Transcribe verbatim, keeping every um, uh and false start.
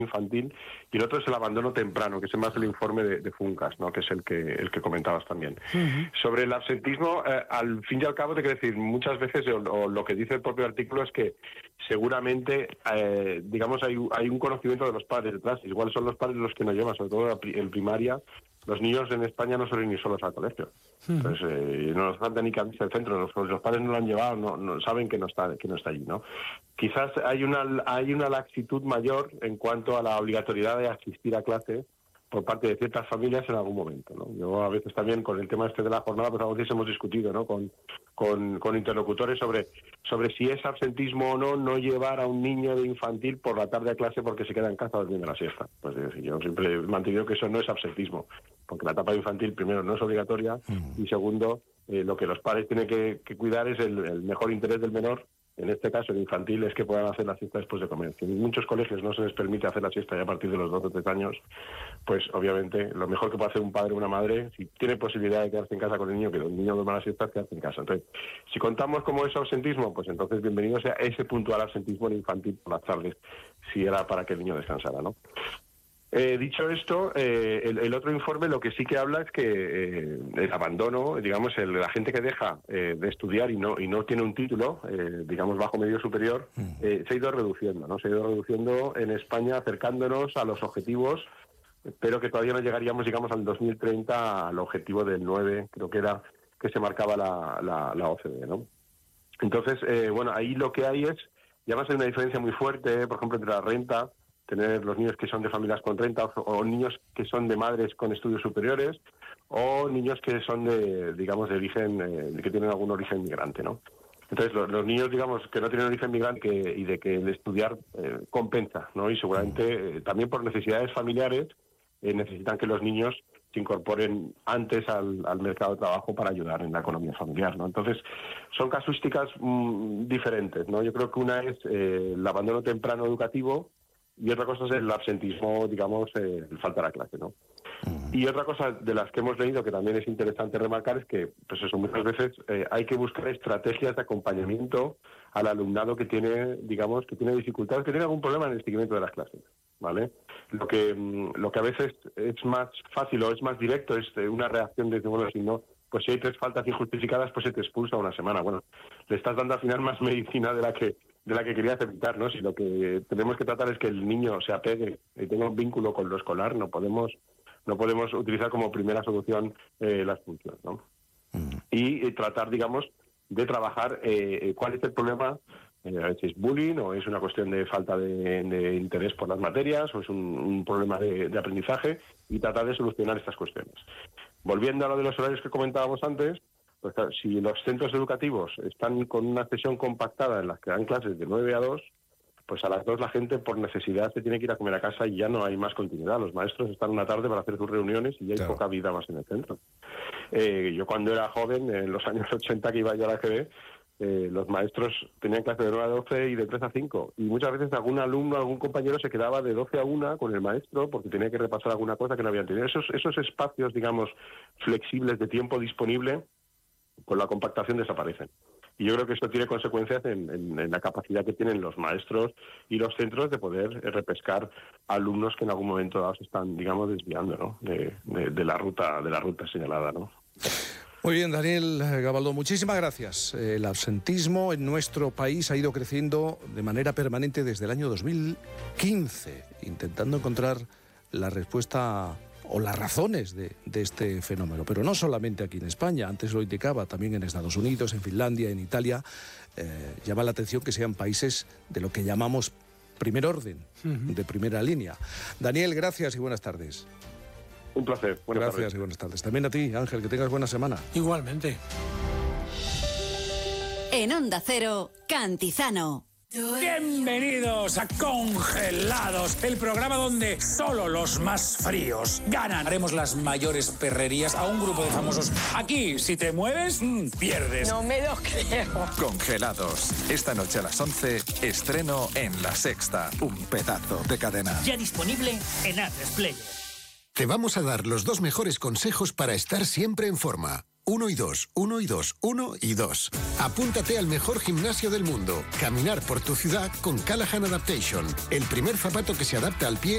infantil, y el otro es el abandono temprano, que es más el informe de, de Funcas, ¿no? Que es el que el que comentabas también. Uh-huh. Sobre el absentismo, eh, al fin y al cabo te quiero decir, muchas veces, o, o lo que dice el propio artículo es que seguramente, eh, digamos, hay, hay un conocimiento de los padres detrás, igual son los padres los que nos llevan, sobre todo en primaria. Los niños en España no suelen ir solos al colegio. Uh-huh. Entonces, eh, no nos falta ni que avise el centro, los, los padres no lo han llevado, no, no saben que no está que no está allí, ¿no? Quizás hay una hay una laxitud mayor en cuanto a la obligatoriedad de asistir a clase por parte de ciertas familias en algún momento, ¿no? Yo a veces también con el tema este de la jornada, pues a veces hemos discutido, ¿no? Con, con, con interlocutores sobre, sobre si es absentismo o no no llevar a un niño de infantil por la tarde a clase porque se queda en casa durmiendo la siesta. Pues es decir, yo siempre he mantenido que eso no es absentismo, porque la etapa infantil, primero, no es obligatoria, mm. y segundo, eh, lo que los padres tienen que, que cuidar es el, el mejor interés del menor. En este caso, el infantil, es que puedan hacer la siesta después de comer. Que en muchos colegios no se les permite hacer la siesta ya a partir de los dos o tres años, pues obviamente lo mejor que puede hacer un padre o una madre, si tiene posibilidad de quedarse en casa con el niño, que el niño duerma la siesta, es quedarse en casa. Entonces, si contamos como es absentismo, pues entonces bienvenido sea ese puntual absentismo en infantil por las tardes, si era para que el niño descansara, ¿no? Eh, dicho esto, eh, el, el otro informe lo que sí que habla es que eh, el abandono, digamos, el, la gente que deja eh, de estudiar y no y no tiene un título, eh, digamos, bajo medio superior, eh, se ha ido reduciendo, ¿no? Se ha ido reduciendo en España, acercándonos a los objetivos, pero que todavía no llegaríamos, digamos, al dos mil treinta al objetivo del nueve, creo que era, que se marcaba la, la, la O C D E, ¿no? Entonces, eh, bueno, ahí lo que hay es, y además hay una diferencia muy fuerte, por ejemplo, entre la renta, tener los niños que son de familias con renta o, o niños que son de madres con estudios superiores o niños que son de, digamos, de origen, eh, que tienen algún origen migrante, ¿no? Entonces, los, los niños, digamos, que no tienen origen migrante que, y de que el estudiar eh, compensa, ¿no? Y seguramente eh, también por necesidades familiares eh, necesitan que los niños se incorporen antes al, al mercado de trabajo para ayudar en la economía familiar, ¿no? Entonces, son casuísticas mmm, diferentes, ¿no? Yo creo que una es eh, el abandono temprano educativo, y otra cosa es el absentismo, digamos, eh, el faltar a clase, ¿no? Uh-huh. Y otra cosa de las que hemos leído que también es interesante remarcar es que, pues eso, muchas veces eh, hay que buscar estrategias de acompañamiento al alumnado que tiene, digamos, que tiene dificultades, que tiene algún problema en el seguimiento de las clases, ¿vale? Lo que lo que a veces es más fácil o es más directo es una reacción de, bueno, si no, pues si hay tres faltas injustificadas, pues se te expulsa una semana. Bueno, le estás dando al final más medicina de la que de la que querías evitar, ¿no? Si lo que tenemos que tratar es que el niño se apegue y tenga un vínculo con lo escolar, no podemos no podemos utilizar como primera solución eh, la expulsión, ¿no? Mm. Y, y tratar, digamos, de trabajar eh, cuál es el problema, eh, si es bullying o es una cuestión de falta de, de interés por las materias o es un, un problema de, de aprendizaje, y tratar de solucionar estas cuestiones. Volviendo a lo de los horarios que comentábamos antes, pues si los centros educativos están con una sesión compactada en las que dan clases de nueve a dos, pues a las dos la gente por necesidad se tiene que ir a comer a casa y ya no hay más continuidad. Los maestros están una tarde para hacer sus reuniones y ya hay claro. poca vida más en el centro. Eh, yo cuando era joven, en los años ochenta que iba yo a la G B, eh, los maestros tenían clases de nueve a doce y de tres a cinco. Y muchas veces algún alumno, algún compañero se quedaba de doce a una con el maestro porque tenía que repasar alguna cosa que no habían tenido. Esos, esos espacios, digamos, flexibles de tiempo disponible, con la compactación desaparecen. Y yo creo que esto tiene consecuencias en, en, en la capacidad que tienen los maestros y los centros de poder repescar alumnos que en algún momento dado se están, digamos, desviando, ¿no? de, de, de la ruta de la ruta señalada, ¿no? Muy bien, Daniel Gabaldón, muchísimas gracias. El absentismo en nuestro país ha ido creciendo de manera permanente desde el año dos mil quince, intentando encontrar la respuesta o las razones de, de este fenómeno, pero no solamente aquí en España, antes lo indicaba, también en Estados Unidos, en Finlandia, en Italia. Eh, llama la atención que sean países de lo que llamamos primer orden, uh-huh. de primera línea. Daniel, gracias y buenas tardes. Un placer. Buenas gracias tardes. Y buenas tardes. También a ti, Ángel, que tengas buena semana. Igualmente. En Onda Cero, Cantizano. Bienvenidos a Congelados, el programa donde solo los más fríos ganan. Haremos las mayores perrerías a un grupo de famosos. Aquí, si te mueves, mmm, pierdes. No me lo creo. Congelados. Esta noche a las once, estreno en La Sexta. Un pedazo de cadena. Ya disponible en Atresplayer. Te vamos a dar los dos mejores consejos para estar siempre en forma. Uno y dos, uno y dos, uno y dos. Apúntate al mejor gimnasio del mundo. Caminar por tu ciudad con Callahan Adaptation. El primer zapato que se adapta al pie